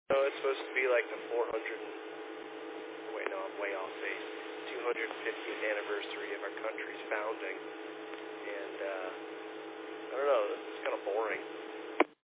No, it's supposed to be like the wait, no, I'm way off base. 250th anniversary of our country's founding. And, I don't know, it's kind of boring.